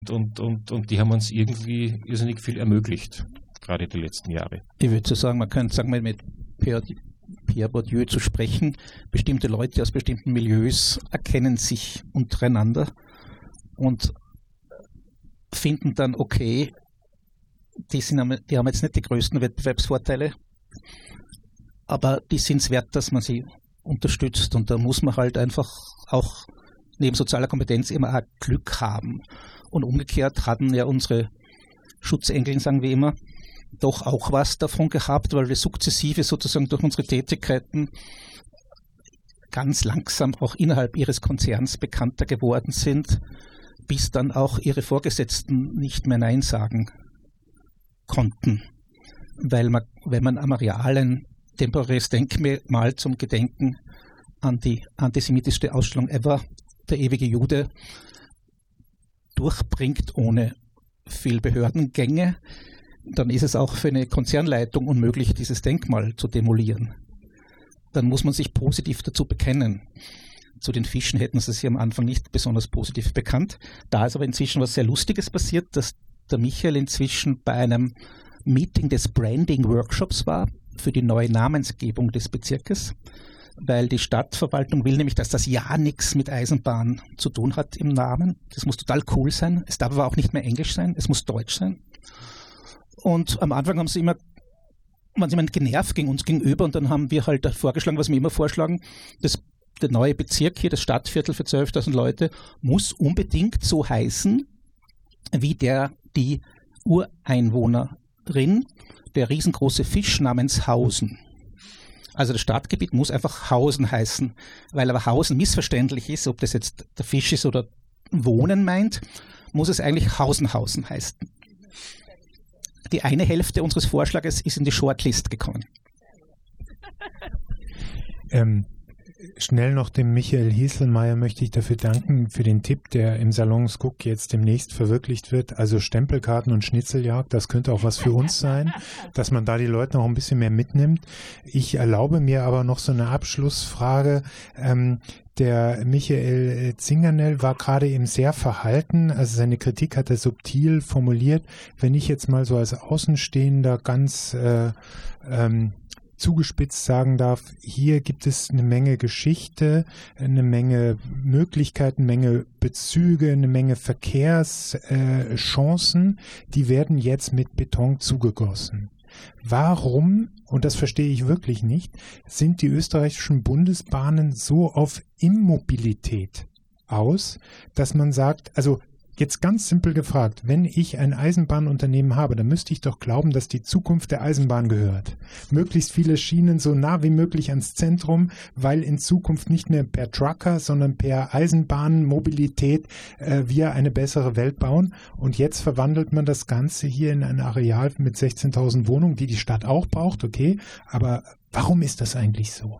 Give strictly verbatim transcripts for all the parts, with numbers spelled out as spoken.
und, und, und die haben uns irgendwie irrsinnig viel ermöglicht, gerade die letzten Jahre. Ich würde so sagen, man könnte sagen, mit Pierre, Pierre Bourdieu zu sprechen, bestimmte Leute aus bestimmten Milieus erkennen sich untereinander und finden dann, okay, die, sind, die haben jetzt nicht die größten Wettbewerbsvorteile, aber die sind es wert, dass man sie unterstützt. Und da muss man halt einfach auch neben sozialer Kompetenz immer auch Glück haben. Und umgekehrt hatten ja unsere Schutzengel, sagen wir immer, doch auch was davon gehabt, weil wir sukzessive sozusagen durch unsere Tätigkeiten ganz langsam auch innerhalb ihres Konzerns bekannter geworden sind, bis dann auch ihre Vorgesetzten nicht mehr Nein sagen konnten. Weil man, wenn man am realen temporäres Denkmal zum Gedenken an die antisemitischste Ausstellung ever, der ewige Jude, durchbringt ohne viel Behördengänge, dann ist es auch für eine Konzernleitung unmöglich, dieses Denkmal zu demolieren. Dann muss man sich positiv dazu bekennen. Zu den Fischen hätten sie sich am Anfang nicht besonders positiv bekannt. Da ist aber inzwischen was sehr Lustiges passiert, dass der Michael inzwischen bei einem Meeting des Branding-Workshops war für die neue Namensgebung des Bezirkes, weil die Stadtverwaltung will nämlich, dass das ja nichts mit Eisenbahn zu tun hat im Namen. Das muss total cool sein. Es darf aber auch nicht mehr Englisch sein, es muss Deutsch sein. Und am Anfang haben sie immer, waren sie immer genervt gegen uns gegenüber und dann haben wir halt vorgeschlagen, was wir immer vorschlagen, das, der neue Bezirk hier, das Stadtviertel für zwölftausend Leute, muss unbedingt so heißen, wie der die Ureinwohnerin, der riesengroße Fisch namens Hausen. Also das Stadtgebiet muss einfach Hausen heißen, weil aber Hausen missverständlich ist, ob das jetzt der Fisch ist oder Wohnen meint, muss es eigentlich Hausenhausen heißen. Die eine Hälfte unseres Vorschlages ist in die Shortlist gekommen. Ähm, schnell noch dem Michael Hieselmeier möchte ich dafür danken, für den Tipp, der im Salon Skuck jetzt demnächst verwirklicht wird. Also Stempelkarten und Schnitzeljagd, das könnte auch was für uns sein, dass man da die Leute noch ein bisschen mehr mitnimmt. Ich erlaube mir aber noch so eine Abschlussfrage. Ähm, Der Michael Zingernell war gerade eben sehr verhalten, also seine Kritik hat er subtil formuliert. Wenn ich jetzt mal so als Außenstehender ganz äh, ähm, zugespitzt sagen darf, hier gibt es eine Menge Geschichte, eine Menge Möglichkeiten, eine Menge Bezüge, eine Menge Verkehrschancen, äh, die werden jetzt mit Beton zugegossen. Warum, und das verstehe ich wirklich nicht, sind die österreichischen Bundesbahnen so auf Immobilität aus, dass man sagt, also jetzt ganz simpel gefragt, wenn ich ein Eisenbahnunternehmen habe, dann müsste ich doch glauben, dass die Zukunft der Eisenbahn gehört. Möglichst viele Schienen so nah wie möglich ans Zentrum, weil in Zukunft nicht mehr per Trucker, sondern per Eisenbahnmobilität äh, wir eine bessere Welt bauen. Und jetzt verwandelt man das Ganze hier in ein Areal mit sechzehntausend Wohnungen, die die Stadt auch braucht, okay. Aber warum ist das eigentlich so?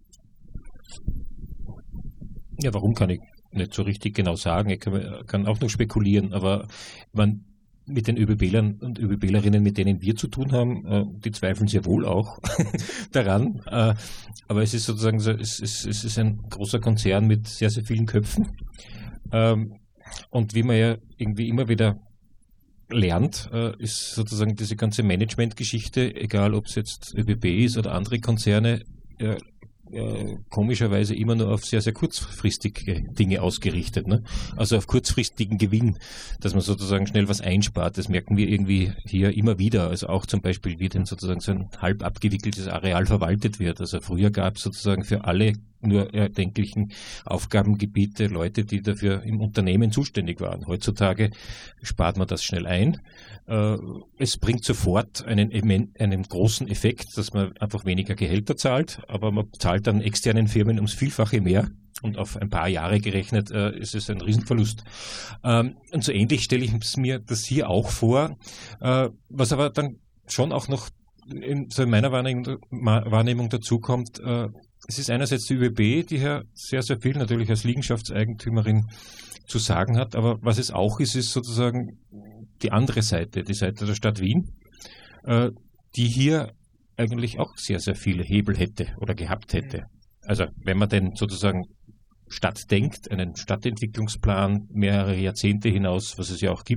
Ja, warum kann ich nicht so richtig genau sagen. Ich kann, kann auch nur spekulieren, aber man, mit den ÖBBlern und ÖBBlerinnen, mit denen wir zu tun haben, äh, die zweifeln sehr wohl auch daran. Äh, aber es ist sozusagen so, es, es, es ist ein großer Konzern mit sehr, sehr vielen Köpfen. Ähm, und wie man ja irgendwie immer wieder lernt, äh, ist sozusagen diese ganze Management-Geschichte, egal ob es jetzt ÖBB ist oder andere Konzerne, äh, Äh, komischerweise immer nur auf sehr, sehr kurzfristige Dinge ausgerichtet. Ne? Also auf kurzfristigen Gewinn, dass man sozusagen schnell was einspart. Das merken wir irgendwie hier immer wieder. Also auch zum Beispiel, wie denn sozusagen so ein halb abgewickeltes Areal verwaltet wird. Also früher gab es sozusagen für alle nur erdenklichen Aufgabengebiete Leute, die dafür im Unternehmen zuständig waren. Heutzutage spart man das schnell ein. Es bringt sofort einen, einen großen Effekt, dass man einfach weniger Gehälter zahlt, aber man zahlt dann externen Firmen ums Vielfache mehr. Und auf ein paar Jahre gerechnet äh, ist es ein Riesenverlust. Ähm, und so ähnlich stelle ich mir das hier auch vor, äh, was aber dann schon auch noch in, so in meiner Wahrnehmung, Wahrnehmung dazu kommt. Äh, es ist einerseits die ÖBB, die hier sehr, sehr viel natürlich als Liegenschaftseigentümerin zu sagen hat, aber was es auch ist, ist sozusagen die andere Seite, die Seite der Stadt Wien, äh, die hier eigentlich auch sehr, sehr viele Hebel hätte oder gehabt hätte. Also wenn man denn sozusagen Stadt denkt, einen Stadtentwicklungsplan mehrere Jahrzehnte hinaus, was es ja auch gibt,